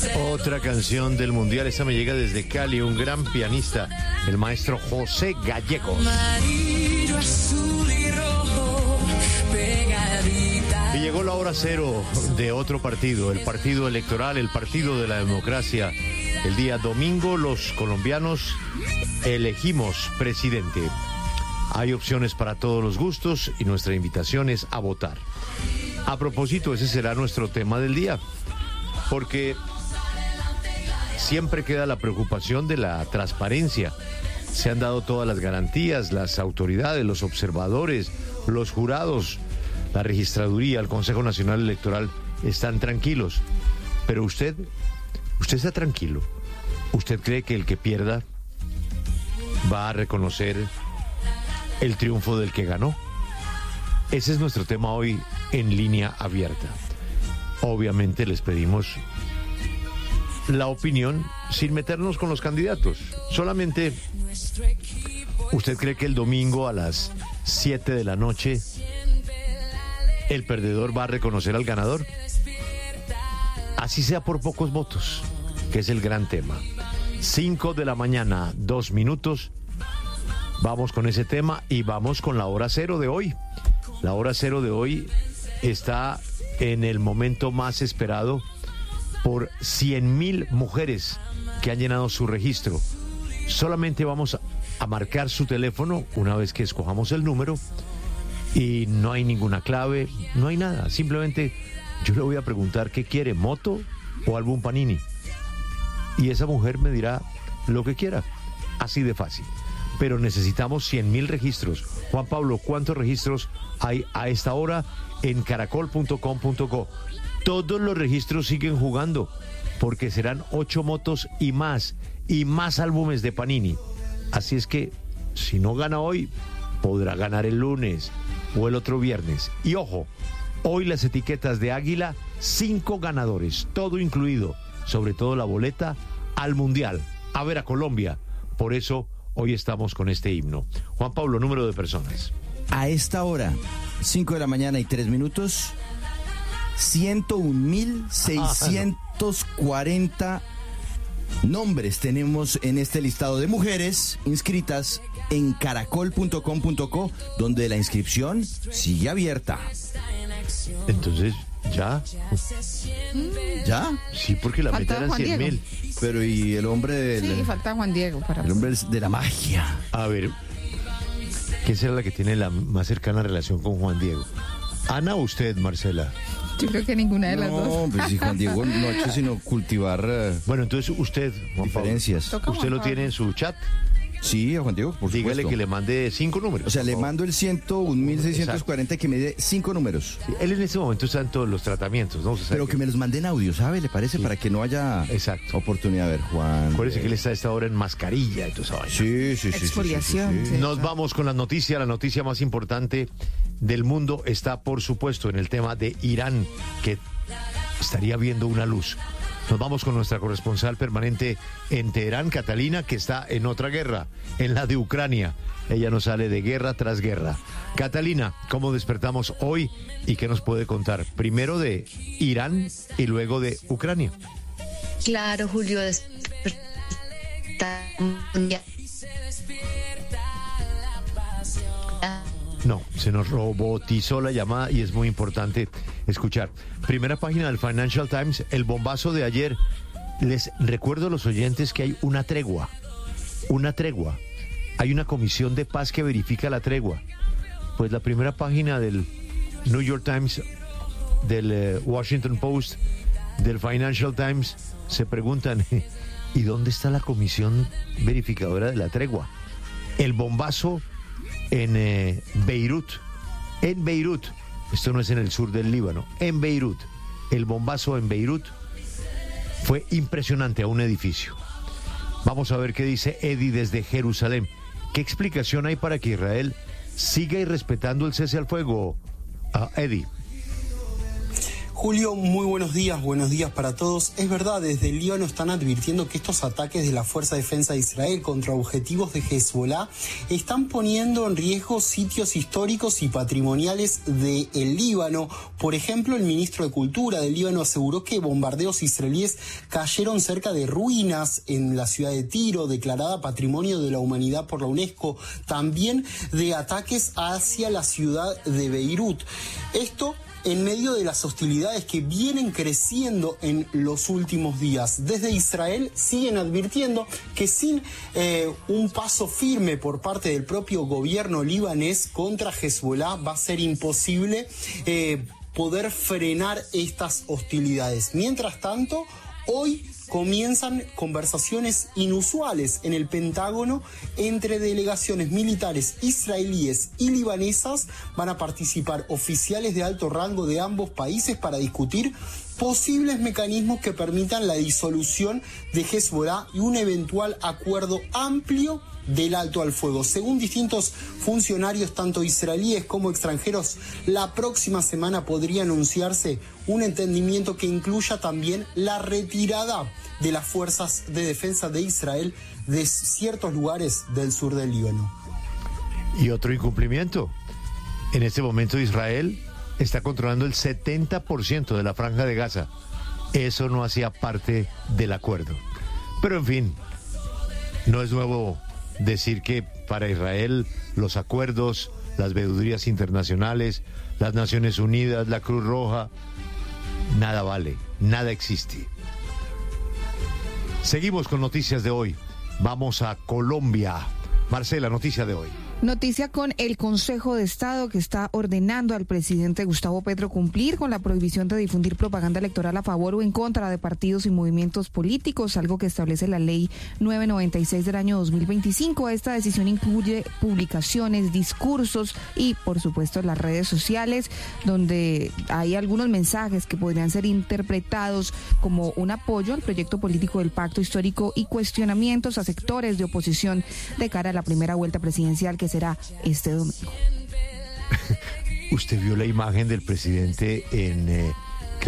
Otra canción del Mundial, esta me llega desde Cali, un gran pianista, el maestro José Gallegos. Amarillo, azul y rojo, pegadita. Y llegó la hora cero de otro partido, el partido electoral, el partido de la democracia. El día domingo los colombianos elegimos presidente. Hay opciones para todos los gustos y nuestra invitación es a votar. A propósito, ese será nuestro tema del día, porque siempre queda la preocupación de la transparencia. Se han dado todas las garantías, las autoridades, los observadores, los jurados, la registraduría, el Consejo Nacional Electoral están tranquilos. Pero usted está tranquilo. ¿Usted cree que el que pierda va a reconocer el triunfo del que ganó? Ese es nuestro tema hoy en Línea Abierta. Obviamente les pedimos la opinión sin meternos con los candidatos. Solamente, ¿usted cree que el domingo a las 7 de la noche el perdedor va a reconocer al ganador? Así sea por pocos votos, que es el gran tema. 5 de la mañana, 2 minutos. Vamos con ese tema y vamos con la hora cero de hoy. La hora cero de hoy está en el momento más esperado por 100,000 mujeres que han llenado su registro. Solamente vamos a marcar su teléfono una vez que escojamos el número y no hay ninguna clave, no hay nada. Simplemente yo le voy a preguntar qué quiere, moto o álbum Panini. Y esa mujer me dirá lo que quiera. Así de fácil. Pero necesitamos 100,000 registros. Juan Pablo, ¿cuántos registros hay a esta hora en caracol.com.co? Todos los registros siguen jugando, porque serán 8 motos y más álbumes de Panini. Así es que, si no gana hoy, podrá ganar el lunes o el otro viernes. Y ojo, hoy las etiquetas de Águila, 5 ganadores, todo incluido, sobre todo la boleta al Mundial, a ver a Colombia. Por eso, hoy estamos con este himno. Juan Pablo, número de personas. A esta hora, 5 de la mañana y 3 minutos, 101,640 nombres tenemos en este listado de mujeres inscritas en caracol.com.co, donde la inscripción sigue abierta. Entonces, ¿ya? ¿Ya? Sí, porque la meta eran 100,000. Pero ¿y el hombre del... Sí, falta Juan Diego para... El hombre de la magia. A ver, ¿quién será la que tiene la más cercana relación con Juan Diego? ¿Ana o usted, Marcela? Yo creo que ninguna de las dos. No, pues si Juan Diego no ha hecho sino cultivar Bueno, entonces usted, Juan diferencias. Pablo, ¿usted lo tiene en su chat? Sí, a Juan Diego, por Dígale supuesto. que le mande 5 números. O sea, le mando el 101,640 que me dé 5 números. Sí, él en este momento está en todos los tratamientos, ¿no? O sea, Pero que me los mande en audio, ¿sabe? ¿Le parece? Sí. Para que no haya Exacto. oportunidad. A ver, Juan. Acuérdese que él está a esta hora en mascarilla y todo eso. Sí. Exfoliación, sí. Nos vamos con la noticia más importante del mundo está, por supuesto, en el tema de Irán, que estaría viendo una luz. Nos vamos con nuestra corresponsal permanente en Teherán, Catalina, que está en otra guerra, en la de Ucrania. Ella nos sale de guerra tras guerra. Catalina, ¿cómo despertamos hoy y qué nos puede contar? Primero de Irán y luego de Ucrania. Claro, Julio, No, se nos robotizó la llamada y es muy importante escuchar. Primera página del Financial Times, el bombazo de ayer. Les recuerdo a los oyentes que hay una tregua. Hay una comisión de paz que verifica la tregua. Pues la primera página del New York Times, del Washington Post, del Financial Times, se preguntan, ¿y dónde está la comisión verificadora de la tregua? El bombazo en Beirut, esto no es en el sur del Líbano, en Beirut, el bombazo en Beirut fue impresionante a un edificio. Vamos a ver qué dice Eddie desde Jerusalén. ¿Qué explicación hay para que Israel siga irrespetando el cese al fuego, Eddie? Julio, muy buenos días para todos. Es verdad, desde el Líbano están advirtiendo que estos ataques de la Fuerza de Defensa de Israel contra objetivos de Hezbollah están poniendo en riesgo sitios históricos y patrimoniales del Líbano. Por ejemplo, el ministro de Cultura del Líbano aseguró que bombardeos israelíes cayeron cerca de ruinas en la ciudad de Tiro, declarada Patrimonio de la Humanidad por la UNESCO, también de ataques hacia la ciudad de Beirut. Esto en medio de las hostilidades que vienen creciendo en los últimos días. Desde Israel siguen advirtiendo que sin un paso firme por parte del propio gobierno libanés contra Hezbollah va a ser imposible poder frenar estas hostilidades. Mientras tanto, hoy comienzan conversaciones inusuales en el Pentágono entre delegaciones militares israelíes y libanesas. Van a participar oficiales de alto rango de ambos países para discutir posibles mecanismos que permitan la disolución de Hezbollah y un eventual acuerdo amplio del alto al fuego. Según distintos funcionarios, tanto israelíes como extranjeros, la próxima semana podría anunciarse un entendimiento que incluya también la retirada de las fuerzas de defensa de Israel de ciertos lugares del sur del Líbano. Y otro incumplimiento. En este momento Israel está controlando el 70% de la franja de Gaza. Eso no hacía parte del acuerdo. Pero en fin, no es nuevo decir que para Israel los acuerdos, las veedurías internacionales, las Naciones Unidas, la Cruz Roja, nada vale, nada existe. Seguimos con noticias de hoy. Vamos a Colombia. Marcela, noticia de hoy. Noticia con el Consejo de Estado que está ordenando al presidente Gustavo Petro cumplir con la prohibición de difundir propaganda electoral a favor o en contra de partidos y movimientos políticos, algo que establece la ley 996 del año 2025. Esta decisión incluye publicaciones, discursos y, por supuesto, las redes sociales, donde hay algunos mensajes que podrían ser interpretados como un apoyo al proyecto político del Pacto Histórico y cuestionamientos a sectores de oposición de cara a la primera vuelta presidencial que será este domingo. ¿Usted vio la imagen del presidente en